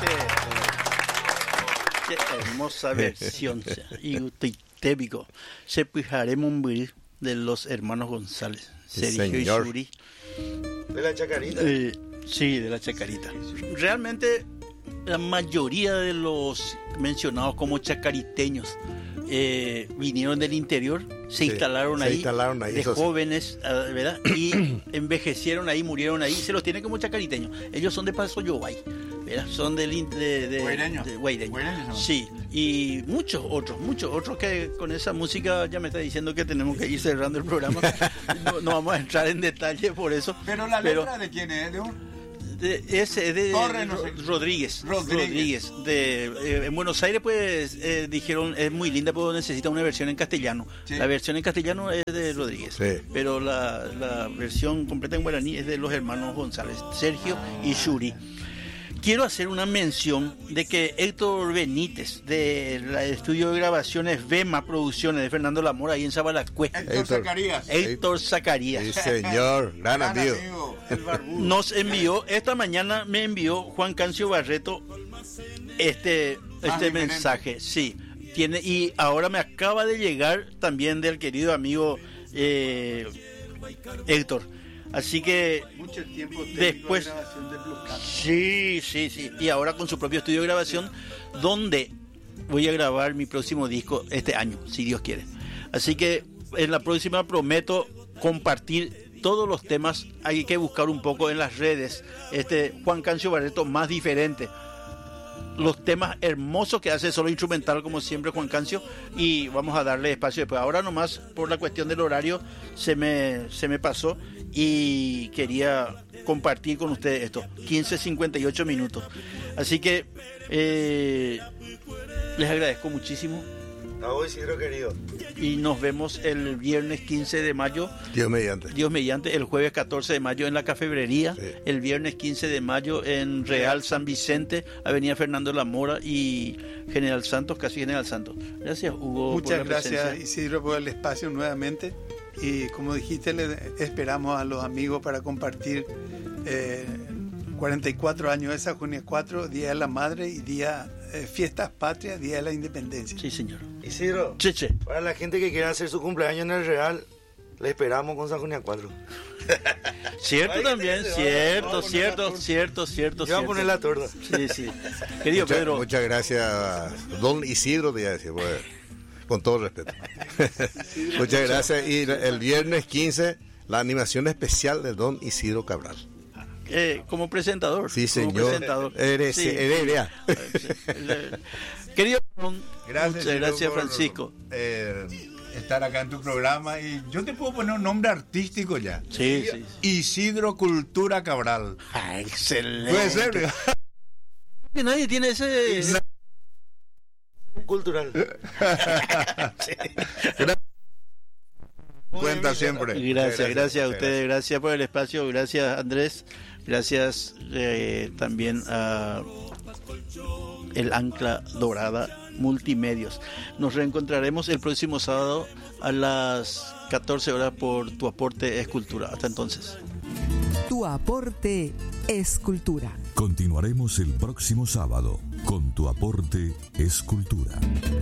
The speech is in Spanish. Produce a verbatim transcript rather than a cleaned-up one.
Qué hermosa versión. Y típico. Se pijaremos un viril de los hermanos González, Sergio y Yuri. De la Chacarita. Eh, sí, de la Chacarita. Realmente la mayoría de los mencionados como chacariteños eh, vinieron del interior, se Sí, instalaron se ahí, instalaron ahí, de eso sí. jóvenes, ah, ¿verdad? Y envejecieron ahí, murieron ahí, se los tiene como chacariteños. Ellos son de Paso Yobay, ¿verdad? Son del in- de, de, Guaireño. de Guaireño. Guaireño, ¿no? Sí, y muchos otros, muchos otros que con esa música ya me está diciendo que tenemos que ir cerrando el programa. No, no vamos a entrar en detalle por eso. Pero la pero- letra de quién es, de un... de, ese es de Torres, no Ro- sé. Rodríguez. Rodríguez. Rodríguez. De, eh, en Buenos Aires, pues eh, dijeron es muy linda, pero necesita una versión en castellano. Sí. La versión en castellano es de Rodríguez. Sí. Pero la, la versión completa en guaraní es de los hermanos González, Sergio y Yuri. Quiero hacer una mención de que Héctor Benítez, del estudio de grabaciones Vema Producciones de Fernando Lamora, ahí en Zabalacue. Héctor Héctor. Zacarías. Héctor Zacarías. Sí, señor, gran Gran amigo. amigo, el barbudo. Nos envió, esta mañana me envió Juan Cancio Barreto este, Ah, este diferente. mensaje, sí, tiene, y ahora me acaba de llegar también del querido amigo eh, Héctor, así que Mucho tiempo técnico Después- de grabación de Blue Cat. sí, sí, sí, y ahora con su propio estudio de grabación, donde voy a grabar mi próximo disco este año, si Dios quiere, así que en la próxima prometo compartir todos los temas. Hay que buscar un poco en las redes este Juan Cancio Barreto más diferente, los temas hermosos que hace solo instrumental como siempre Juan Cancio, y vamos a darle espacio después. Ahora nomás por la cuestión del horario se me, se me pasó y quería compartir con ustedes esto, quince cincuenta y ocho minutos, así que eh, les agradezco muchísimo A vos, Isidro querido. y nos vemos el viernes quince de mayo, Dios mediante. Dios mediante, el jueves catorce de mayo en la Cafebrería, Sí. el viernes quince de mayo en Real San Vicente, Avenida Fernando Lamora y General Santos, casi General Santos. Gracias, Hugo. por Muchas la gracias, presencia. Isidro, por el espacio nuevamente. Y como dijiste, le esperamos a los amigos para compartir eh, cuarenta y cuatro años de San Junio cuatro, Día de la Madre y Día eh, Fiestas Patrias, Día de la Independencia. Sí, señor. Isidro, Cheche. para la gente que quiera hacer su cumpleaños en el Real, le esperamos con San Junia cuatro. Cierto Ahí también, te- te va- cierto, vamos a poner la cierto, torta. cierto, cierto, Yo voy a poner la torta. Sí, sí. Querido Mucha- Pedro, Muchas gracias, don Isidro, te iba a decir, pues, con todo respeto. Muchas gracias. Y el viernes quince, la animación especial de don Isidro Cabral. eh, como presentador. Sí, como señor. presentador. Eres, Sí. eres, vea. Querido, muchas Isidro, gracias, por, Francisco. eh, estar acá en tu programa. Y yo te puedo poner un nombre artístico ya. Sí, sí. Isidro Cultura Cabral. Ah, excelente. Puede ser. Que nadie tiene ese. Cultural. Cuenta siempre. Gracias, gracias a muchas ustedes, gracias por el espacio, gracias Andrés, gracias eh, también a el Ancla Dorada Multimedios. Nos reencontraremos el próximo sábado a las catorce horas por Tu Aporte es Cultura. Hasta entonces. Tu aporte es cultura. Continuaremos el próximo sábado con Tu Aporte es Cultura.